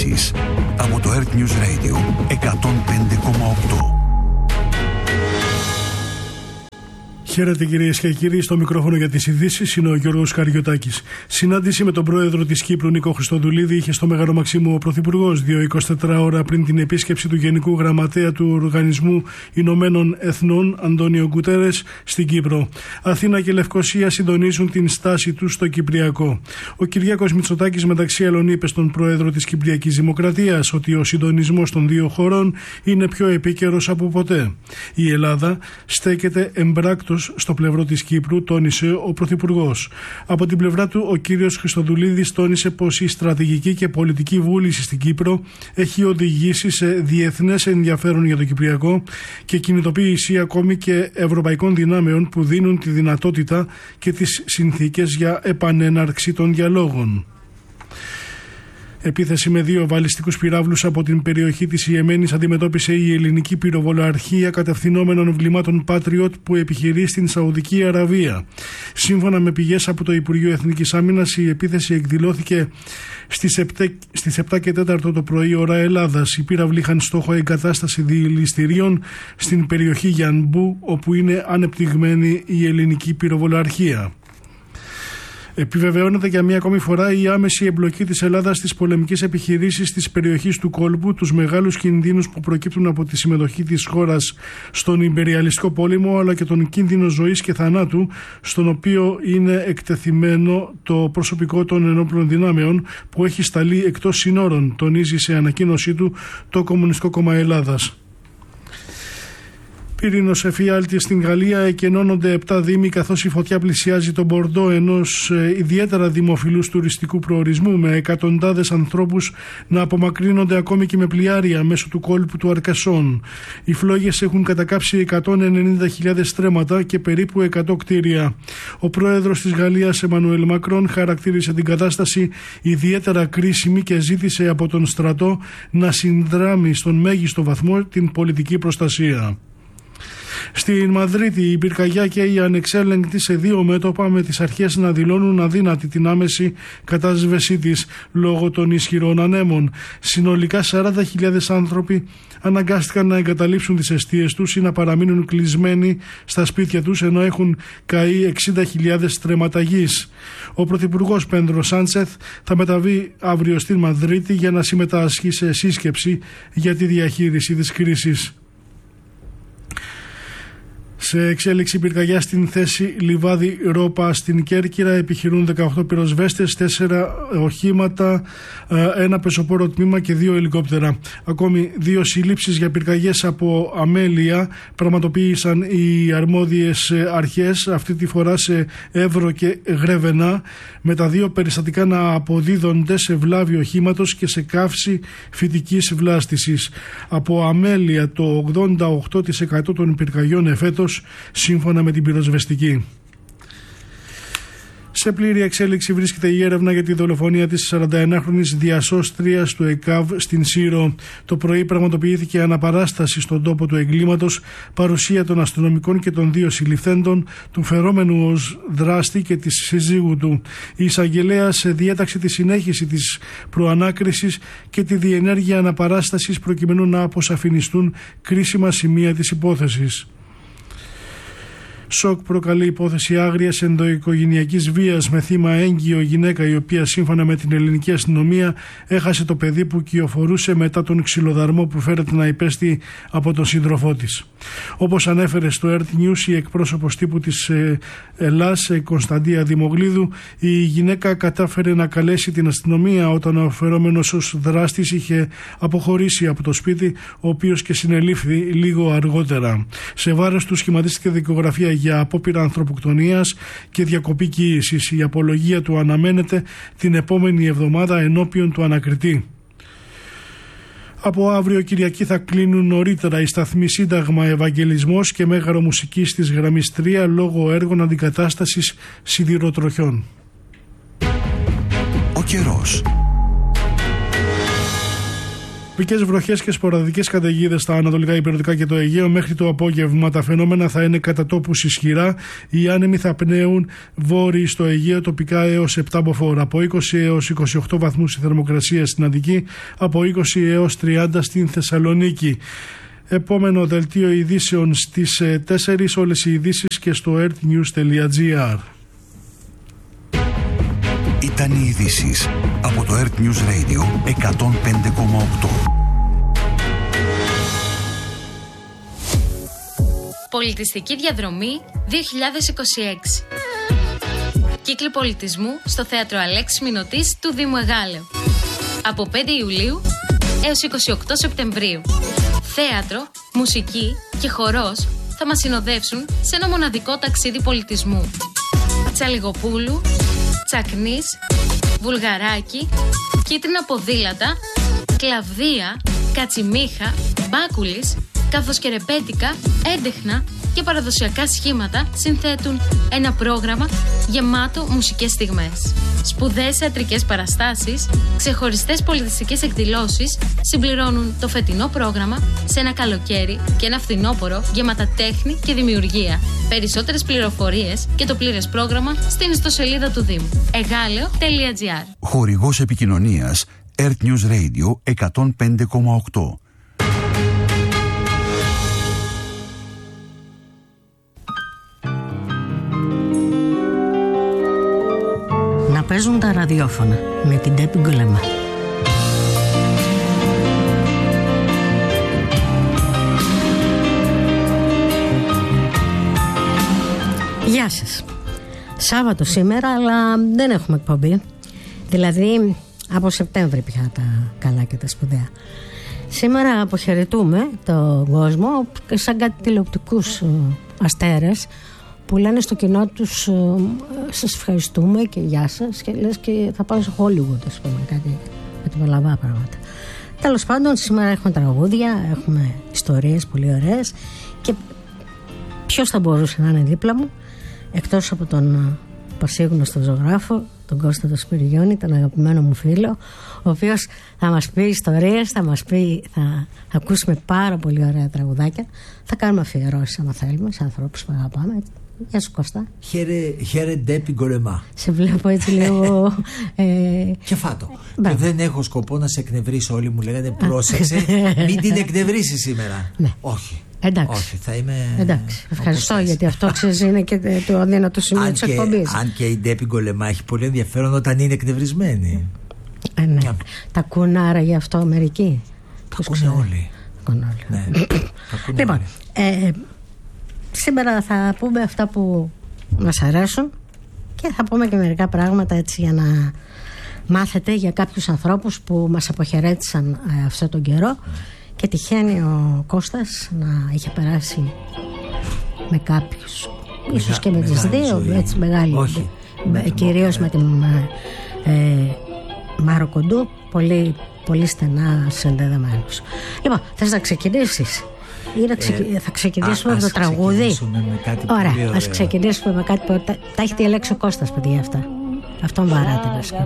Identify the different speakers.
Speaker 1: ειδήσεις από το Earth News Radio 105,8.
Speaker 2: Χαίρετε κυρίες και κύριοι, στο μικρόφωνο για τις ειδήσεις είναι ο Γιώργος Καριωτάκης. Συνάντηση με τον πρόεδρο της Κύπρου Νίκο Χριστοδουλίδη είχε στο Μέγαρο Μαξίμου ο Πρωθυπουργός 24 ώρα πριν την επίσκεψη του Γενικού Γραμματέα του Οργανισμού Ηνωμένων Εθνών Αντώνιο Γκουτέρες στην Κύπρο. Αθήνα και Λευκοσία συντονίζουν την στάση τους στο Κυπριακό. Ο Κυριάκος Μητσοτάκης μεταξύ άλλων είπε στον πρόεδρο της Κυπριακής Δημοκρατίας ότι ο συντονισμός των δύο χωρών είναι πιο επίκαιρος από ποτέ. Η Ελλάδα στέκεται εμπράκτος στο πλευρό της Κύπρου, τόνισε ο Πρωθυπουργός. Από την πλευρά του, ο κύριος Χριστοδουλίδης τόνισε πως η στρατηγική και πολιτική βούληση στην Κύπρο έχει οδηγήσει σε διεθνές ενδιαφέρον για το Κυπριακό και κινητοποίηση ακόμη και ευρωπαϊκών δυνάμεων που δίνουν τη δυνατότητα και τις συνθήκες για επανέναρξη των διαλόγων. Επίθεση με 2 βαλιστικούς πυράβλους από την περιοχή της Ιεμένης αντιμετώπισε η ελληνική πυροβολαρχία κατευθυνόμενων βλημάτων Patriot που επιχειρεί στην Σαουδική Αραβία. Σύμφωνα με πηγές από το Υπουργείο Εθνικής Άμυνας, η επίθεση εκδηλώθηκε στις 7 και 4 το πρωί ώρα Ελλάδας. Οι πύραυλοι είχαν στόχο εγκατάσταση δηληστηρίων στην περιοχή Γιανμπού, όπου είναι ανεπτυγμένη η ελληνική πυροβολαρχία. Επιβεβαιώνεται για μία ακόμη φορά η άμεση εμπλοκή της Ελλάδας στις πολεμικές επιχειρήσεις της περιοχής του κόλπου, τους μεγάλους κινδύνους που προκύπτουν από τη συμμετοχή της χώρας στον ιμπεριαλιστικό πόλεμο, αλλά και τον κίνδυνο ζωής και θανάτου στον οποίο είναι εκτεθειμένο το προσωπικό των ενόπλων δυνάμεων που έχει σταλεί εκτός συνόρων, τονίζει σε ανακοίνωσή του το Κομμουνιστικό Κόμμα Ελλάδας. Πύρινος εφιάλτης στην Γαλλία, εκενώνονται 7 δήμοι καθώς η φωτιά πλησιάζει τον Μπορντό, ενός ιδιαίτερα δημοφιλούς τουριστικού προορισμού, με εκατοντάδες ανθρώπους να απομακρύνονται ακόμη και με πλοιάρια μέσω του κόλπου του Αρκασόν. Οι φλόγες έχουν κατακάψει 190.000 στρέμματα και περίπου 100 κτίρια. Ο πρόεδρος της Γαλλίας, Εμμανουέλ Μακρόν, χαρακτήρισε την κατάσταση ιδιαίτερα κρίσιμη και ζήτησε από τον στρατό να συνδράμει στον μέγιστο βαθμό την πολιτική προστασία. Στην Μαδρίτη η πυρκαγιά και η ανεξέλεγκτη σε 2 μέτωπα, με τις αρχές να δηλώνουν αδύνατη την άμεση κατάσβεσή της λόγω των ισχυρών ανέμων. Συνολικά 40.000 άνθρωποι αναγκάστηκαν να εγκαταλείψουν τις εστίες τους ή να παραμείνουν κλεισμένοι στα σπίτια τους, ενώ έχουν καεί 60.000 στρέμματα γης. Ο Πρωθυπουργός Πέντρο Σάντσεθ θα μεταβεί αύριο στην Μαδρίτη για να συμμετάσχει σε σύσκεψη για τη διαχείριση της κρίσης. Σε εξέλιξη πυρκαγιά στην θέση Λιβάδι Ρόπα στην Κέρκυρα, επιχειρούν 18 πυροσβέστες, 4 οχήματα, 1 πεζοπόρο τμήμα και 2 ελικόπτερα. Ακόμη 2 συλλήψεις για πυρκαγιές από αμέλεια πραγματοποίησαν οι αρμόδιες αρχές, αυτή τη φορά σε Εύρο και Γρέβενα, με τα 2 περιστατικά να αποδίδονται σε βλάβη οχήματος και σε καύση φυτικής βλάστησης. Από αμέλεια το 88% των πυρκαγιών εφέτος, σύμφωνα με την πυροσβεστική. Σε πλήρη εξέλιξη βρίσκεται η έρευνα για τη δολοφονία της 41χρονης διασώστριας του ΕΚΑΒ στην Σύρο. Το πρωί πραγματοποιήθηκε αναπαράσταση στον τόπο του εγκλήματος, παρουσία των αστυνομικών και των 2 συλληφθέντων, του φερόμενου ως δράστη και της συζύγου του. Η εισαγγελέας διέταξε τη συνέχιση της προανάκρισης και τη διενέργεια αναπαράστασης προκειμένου να αποσαφινιστούν κρίσιμα σημεία της υπόθεσης. Σοκ προκαλεί υπόθεση άγριας ενδοοικογενειακής βίας με θύμα έγκυο γυναίκα, η οποία σύμφωνα με την ελληνική αστυνομία έχασε το παιδί που κυοφορούσε μετά τον ξυλοδαρμό που φέρεται να υπέστη από τον σύντροφό της. Όπως ανέφερε στο Earth News η εκπρόσωπος τύπου της Ελλάς, Κωνσταντία Δημογλίδου, η γυναίκα κατάφερε να καλέσει την αστυνομία όταν ο φερόμενος ως δράστης είχε αποχωρήσει από το σπίτι, ο οποίος και συνελήφθη λίγο αργότερα. Σε βάρος του σχηματίστηκε δικογραφία για απόπειρα ανθρωποκτονίας και διακοπή κοίησης. Η απολογία του αναμένεται την επόμενη εβδομάδα ενώπιον του ανακριτή. Από αύριο Κυριακή θα κλείνουν νωρίτερα οι σταθμοί Σύνταγμα, Ευαγγελισμός και Μέγαρο Μουσικής της γραμμής 3 λόγω έργων αντικατάστασης σιδηροτροχιών.
Speaker 1: Ο καιρός.
Speaker 2: Τοπικές βροχές και σποραδικές καταιγίδες στα ανατολικά υπηρετικά και το Αιγαίο. Μέχρι το απόγευμα τα φαινόμενα θα είναι κατά τόπους ισχυρά. Οι άνεμοι θα πνέουν βόρειοι στο Αιγαίο τοπικά έως 7 μποφόρ. Από 20 έως 28 βαθμούς η θερμοκρασία στην Αττική, από 20 έως 30 στην Θεσσαλονίκη. Επόμενο δελτίο ειδήσεων στις 4, όλες οι ειδήσεις και στο earthnews.gr.
Speaker 1: Ήταν οι ειδήσεις από το Earth News Radio 105,8.
Speaker 3: Πολιτιστική διαδρομή 2026. Κύκλοι πολιτισμού στο Θέατρο Αλέξης Μηνωτής του Δήμου Εγάλεου. Από 5 Ιουλίου έως 28 Σεπτεμβρίου. Θέατρο, μουσική και χορός θα μας συνοδεύσουν σε ένα μοναδικό ταξίδι πολιτισμού. Τσαλιγοπούλου, Τσακνής, Βουλγαράκι, κίτρινα ποδήλατα, κλαβδία, κατσιμίχα, μπάκουλης, καθώς και ρεμπέτικα, έντεχνα και παραδοσιακά σχήματα συνθέτουν ένα πρόγραμμα γεμάτο μουσικές στιγμές. Σπουδαίες θεατρικές παραστάσεις, ξεχωριστές πολιτιστικές εκδηλώσεις συμπληρώνουν το φετινό πρόγραμμα σε ένα καλοκαίρι και ένα φθινόπωρο γεμάτα τέχνη και δημιουργία. Περισσότερες πληροφορίες και το πλήρες πρόγραμμα στην ιστοσελίδα του Δήμου egaleo.gr.
Speaker 1: Χορηγός επικοινωνίας Earth News Radio 105,8.
Speaker 4: Να παίζουν τα ραδιόφωνα με την Ντέπη Γκολεμά. Γεια σας. Σάββατο σήμερα, αλλά δεν έχουμε εκπομπή. Δηλαδή από Σεπτέμβρη πια τα καλά και τα σπουδαία. Σήμερα αποχαιρετούμε τον κόσμο σαν κάτι τηλεοπτικούς αστέρες που λένε στο κοινό τους σας ευχαριστούμε και γεια σας, και λες και θα πάω σε Hollywood, ας πούμε, κάτι με την παλαβά πράγματα. Τέλος πάντων, σήμερα έχουμε τραγούδια, έχουμε ιστορίες πολύ ωραίες και ποιος θα μπορούσε να είναι δίπλα μου εκτός από τον πασίγνωστο ζωγράφο, τον Κώστα τον Σπυριώνη, τον αγαπημένο μου φίλο, ο οποίος θα μας πει ιστορίες, θα ακούσουμε πάρα πολύ ωραία τραγουδάκια, θα κάνουμε αφιερώσεις άμα θέλουμε σε ανθρώπους που αγαπάμε. Γεια σου Κώστα.
Speaker 5: Χαίρε Ντέπη Γκολεμά.
Speaker 4: Σε βλέπω έτσι λίγο
Speaker 5: και φάτο. Και δεν έχω σκοπό να σε εκνευρίσω. Όλοι μου λέγανε πρόσεξε, μην την εκνευρίσει σήμερα.
Speaker 4: Ναι.
Speaker 5: Όχι.
Speaker 4: Εντάξει.
Speaker 5: Όχι, θα είμαι.
Speaker 4: Εντάξει. Ευχαριστώ, γιατί αυτό ξέρεις είναι και το αδύνατο σημείο της εκπομπής.
Speaker 5: Αν και η Ντέπη Γκολεμά έχει πολύ ενδιαφέρον όταν είναι εκνευρισμένη.
Speaker 4: Ναι. Τα ακούν άραγε αυτό μερικοί?
Speaker 5: Τα ακούνε όλοι.
Speaker 4: Ναι. Λοιπόν, σήμερα θα πούμε αυτά που μας αρέσουν και θα πούμε και μερικά πράγματα έτσι για να μάθετε για κάποιους ανθρώπους που μας αποχαιρέτησαν αυτόν τον καιρό. Και τυχαίνει ο Κώστας να είχε περάσει με κάποιους, ίσως και με τις δύο, έτσι μεγάλη.
Speaker 5: Όχι,
Speaker 4: κυρίως με την Μάρο Κοντού, πολύ, πολύ στενά συνδεδεμένους. Λοιπόν, θες να ξεκινήσεις? Θα ξεκινήσουμε με το τραγούδι. Ωραία, ας ξεκινήσουμε με κάτι που τα έχει διαλέξει ο Κώστας, παιδιά, αυτά. Αυτόν βαράτε βασικά.